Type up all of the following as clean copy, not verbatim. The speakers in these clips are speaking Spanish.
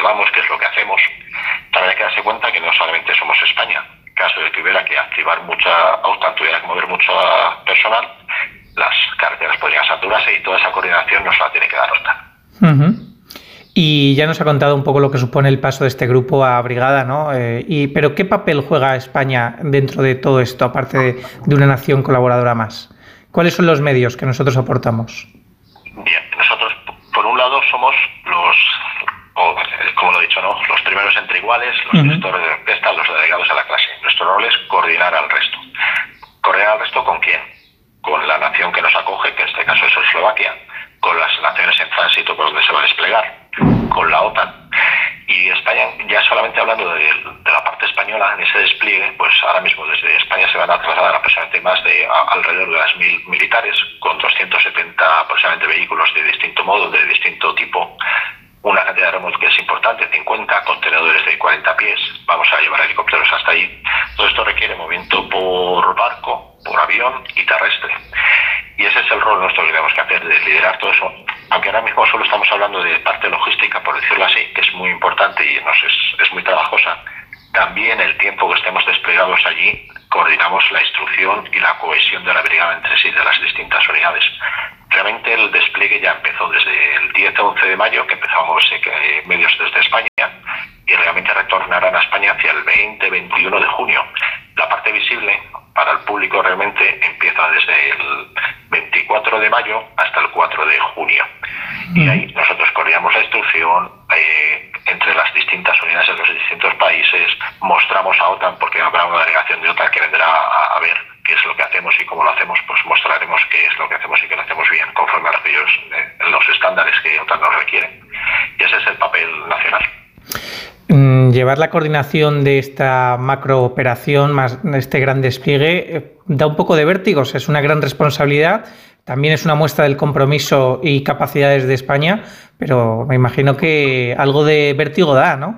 vamos, qué es lo que hacemos. También hay que darse cuenta que no solamente somos España. En caso de que hubiera que activar OTAN, tuviera que mover mucho personal, las carreteras podrían saturarse y toda esa coordinación nos la tiene que dar OTAN. Y ya nos ha contado un poco lo que supone el paso de este grupo a brigada, ¿no? Pero ¿qué papel juega España dentro de todo esto, aparte de una nación colaboradora más? ¿Cuáles son los medios que nosotros aportamos? Bien, nosotros, por un lado, somos como lo he dicho, ¿no?, los primeros entre iguales, los directores de orquesta, los delegados a la clase. Nuestro rol es coordinar al resto. ¿Coordinar al resto con quién? Con la nación que nos acoge, que en este caso es Eslovaquia, con las naciones en tránsito por donde se va a desplegar, con la OTAN. Y España, ya solamente hablando de la parte española, en ese despliegue, pues ahora mismo desde España se van a trasladar aproximadamente más de alrededor de las 1.000 militares, con 270 aproximadamente vehículos de distinto modo, de distinto tipo, una cantidad de remolques importante, 50 contenedores de 40 pies, vamos a llevar helicópteros hasta allí. Todo esto requiere movimiento por barco, por avión y terrestre. Y ese es el rol nuestro que tenemos que hacer, de liderar todo eso. Aunque ahora mismo solo estamos hablando de parte logística, por decirlo así, que es muy importante y es muy trabajosa. También el tiempo que estemos desplegados allí, coordinamos la instrucción y la cohesión de la brigada entre sí, de las distintas unidades. Realmente el despliegue ya empezó desde el 10-11 de mayo, que empezamos medios desde España, y realmente retornarán a España hacia el 20-21 de junio. La parte visible para el público realmente empieza desde el 24 de mayo hasta el 4 de junio. Y ahí nosotros coordinamos la instrucción entre las distintas unidades de los distintos países, mostramos a OTAN, porque habrá una delegación de OTAN que vendrá a ver qué es lo que hacemos y cómo lo hacemos, pues mostraremos qué es lo que hacemos y que lo hacemos bien, conforme a los estándares que OTAN nos requiere. Y ese es el papel nacional. Llevar la coordinación de esta macrooperación, más este gran despliegue, da un poco de vértigos, es una gran responsabilidad, también es una muestra del compromiso y capacidades de España, pero me imagino que algo de vértigo da, ¿no?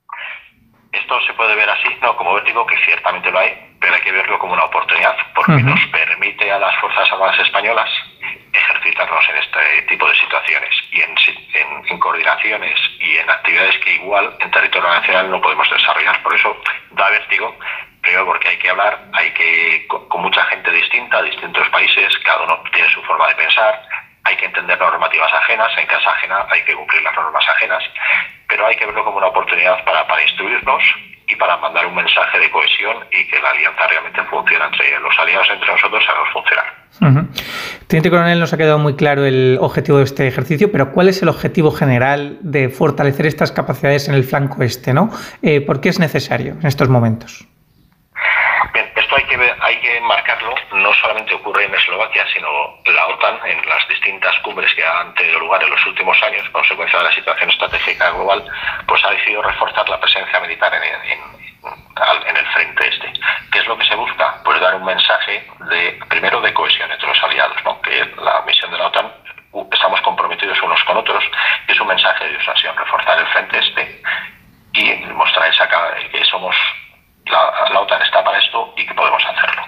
Esto se puede ver así, no como vértigo, que ciertamente lo hay, pero hay que verlo como una oportunidad, porque nos permite a las Fuerzas Armadas españolas ejercitarnos en este tipo de situaciones y en coordinaciones y en actividades que igual en territorio nacional no podemos desarrollar. Por eso da vértigo, primero porque hay que hablar, con mucha gente distinta, distintos países, cada uno tiene su forma de pensar, hay que entender normativas ajenas, en casa ajena hay que cumplir las normas ajenas, pero hay que verlo como una oportunidad para instruirnos y para mandar un mensaje de cohesión y que la alianza realmente funcione entre los aliados, entre nosotros, hagamos funcionar. Teniente Coronel, nos ha quedado muy claro el objetivo de este ejercicio, pero ¿cuál es el objetivo general de fortalecer estas capacidades en el flanco este, ¿no? ¿Por qué es necesario en estos momentos? Bien, esto hay que marcarlo, no solamente ocurre en Eslovaquia, sino la OTAN en las distintas cumbres que han tenido lugar en los últimos años, a consecuencia de la situación estratégica global, pues ha decidido reforzar la presencia militar en el frente este. ¿Qué es lo que se busca? Pues dar un mensaje primero de cohesión entre los aliados, ¿no? Que la misión de la OTAN, estamos comprometidos unos con otros, y es un mensaje de disuasión, reforzar el frente este y mostrar que somos la OTAN está para esto y que podemos hacerlo.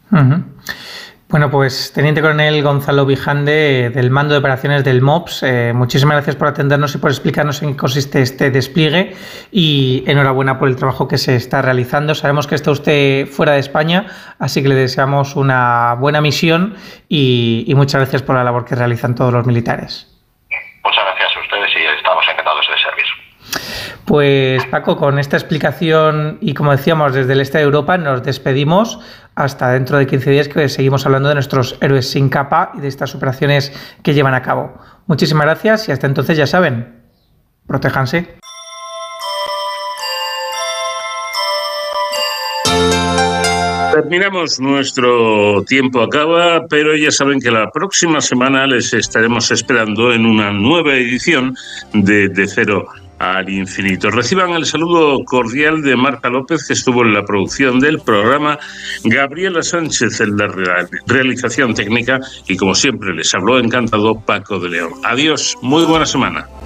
Bueno, pues Teniente Coronel Gonzalo Vijande, del Mando de Operaciones del MOPS, muchísimas gracias por atendernos y por explicarnos en qué consiste este despliegue, y enhorabuena por el trabajo que se está realizando. Sabemos que está usted fuera de España, así que le deseamos una buena misión y muchas gracias por la labor que realizan todos los militares. Muchas gracias a ustedes y estamos encantados de servir. Pues Paco, con esta explicación y como decíamos desde el este de Europa, nos despedimos hasta dentro de 15 días, que seguimos hablando de nuestros héroes sin capa y de estas operaciones que llevan a cabo. Muchísimas gracias y hasta entonces, ya saben, protéjanse. Terminamos, nuestro tiempo acaba, pero ya saben que la próxima semana les estaremos esperando en una nueva edición de Cero al Infinito. Reciban el saludo cordial de Marta López, que estuvo en la producción del programa, Gabriela Sánchez en la realización técnica y, como siempre, les habló encantado Paco de León. Adiós, muy buena semana.